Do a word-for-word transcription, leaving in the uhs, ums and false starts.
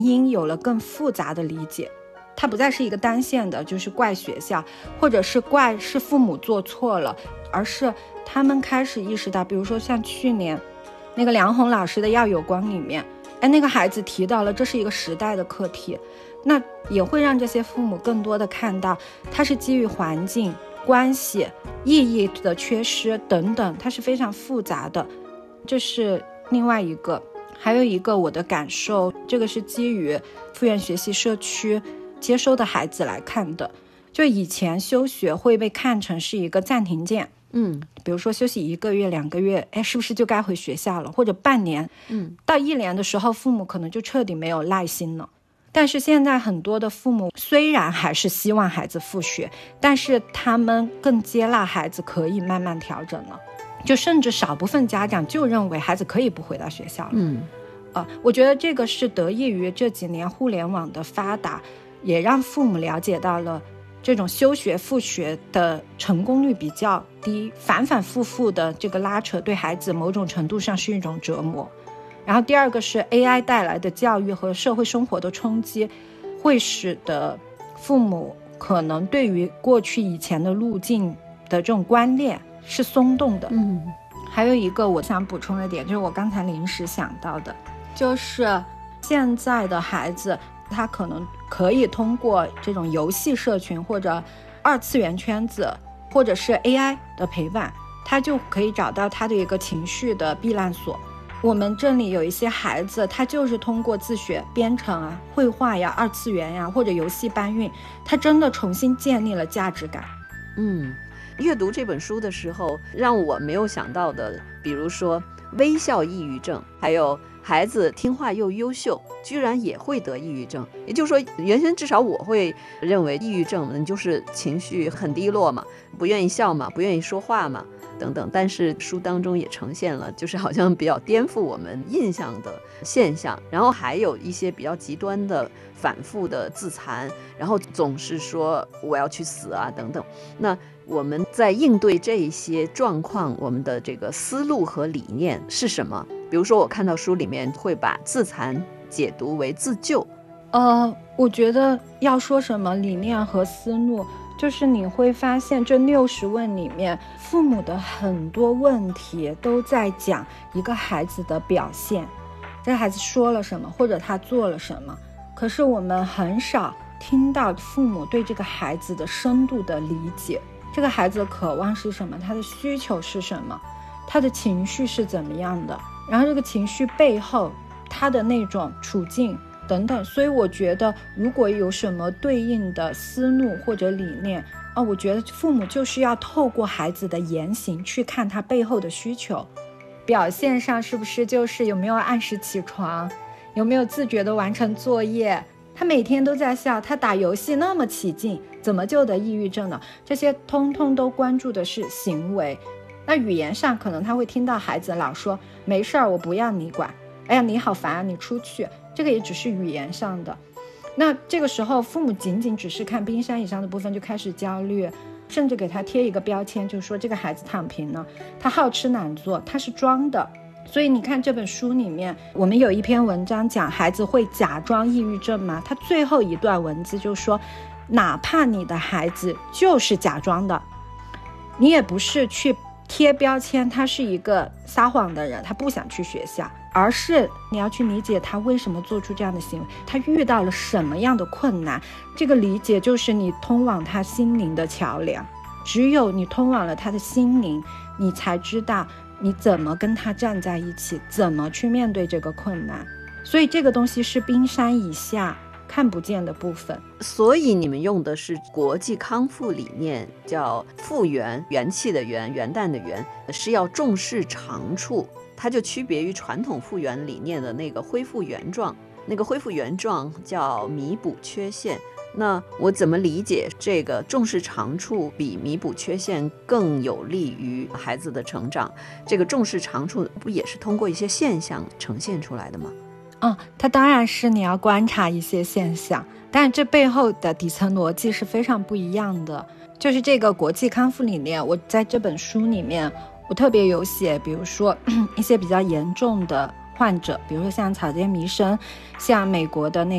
因有了更复杂的理解，它不再是一个单线的就是怪学校，或者是怪是父母做错了，而是他们开始意识到，比如说像去年那个梁红老师的要有光里面，哎，那个孩子提到了这是一个时代的课题，那也会让这些父母更多的看到它是基于环境关系意义的缺失等等，它是非常复杂的。这是另外一个。还有一个我的感受，这个是基于复原学习社区接收的孩子来看的，就以前休学会被看成是一个暂停键， 嗯， 比如说休息一个月两个月，哎，是不是就该回学校了，或者半年， 嗯， 到一年的时候父母可能就彻底没有耐心了。但是现在很多的父母虽然还是希望孩子复学，但是他们更接纳孩子可以慢慢调整了，就甚至少部分家长就认为孩子可以不回到学校了。 嗯， 呃，我觉得这个是得益于这几年互联网的发达，也让父母了解到了这种休学复学的成功率比较低，反反复复的这个拉扯对孩子某种程度上是一种折磨。然后第二个是 A I 带来的教育和社会生活的冲击，会使得父母可能对于过去以前的路径的这种观念是松动的。 嗯， 还有一个我想补充的点，就是我刚才临时想到的，就是现在的孩子他可能可以通过这种游戏社群或者二次元圈子或者是 A I 的陪伴，他就可以找到他的一个情绪的避难所。我们这里有一些孩子，他就是通过自学编程啊、绘画呀、二次元呀或者游戏搬运，他真的重新建立了价值感。 嗯，阅读这本书的时候让我没有想到的，比如说微笑抑郁症，还有孩子听话又优秀居然也会得抑郁症。也就是说原先至少我会认为抑郁症就是情绪很低落嘛，不愿意笑嘛，不愿意说话嘛等等，但是书当中也呈现了就是好像比较颠覆我们印象的现象，然后还有一些比较极端的反复的自残，然后总是说我要去死啊等等。那我们在应对这一些状况，我们的这个思路和理念是什么？比如说我看到书里面会把自残解读为自救。 呃，我觉得要说什么理念和思路，就是你会发现这六十问里面父母的很多问题都在讲一个孩子的表现，这个孩子说了什么或者他做了什么，可是我们很少听到父母对这个孩子的深度的理解，这个孩子的渴望是什么，他的需求是什么，他的情绪是怎么样的，然后这个情绪背后他的那种处境等等。所以我觉得如果有什么对应的思路或者理念啊，我觉得父母就是要透过孩子的言行去看他背后的需求，表现上是不是就是有没有按时起床，有没有自觉的完成作业，他每天都在笑，他打游戏那么起劲，怎么就得抑郁症呢？这些通通都关注的是行为。那语言上可能他会听到孩子老说没事儿，我不要你管，哎呀你好烦啊，你出去，这个也只是语言上的。那这个时候父母仅仅只是看冰山以上的部分就开始焦虑，甚至给他贴一个标签，就是说这个孩子躺平了，他好吃懒做，他是装的。所以你看这本书里面我们有一篇文章讲孩子会假装抑郁症吗？他最后一段文字就说哪怕你的孩子就是假装的，你也不是去贴标签他是一个撒谎的人，他不想去学校，而是你要去理解他为什么做出这样的行为，他遇到了什么样的困难，这个理解就是你通往他心灵的桥梁，只有你通往了他的心灵，你才知道你怎么跟他站在一起，怎么去面对这个困难。所以这个东西是冰山以下看不见的部分。 所以你们用的是国际康复理念，叫复原，元气的元，元旦的元，是要重视长处，它就区别于传统复原理念的那个恢复原状，那个恢复原状叫弥补缺陷。那我怎么理解这个重视长处比弥补缺陷更有利于孩子的成长？这个重视长处不也是通过一些现象呈现出来的吗？ 嗯，它当然是你要观察一些现象，但是这背后的底层逻辑是非常不一样的。就是这个国际康复理念，我在这本书里面我特别有写，比如说一些比较严重的患者，比如说像草间弥生，像美国的那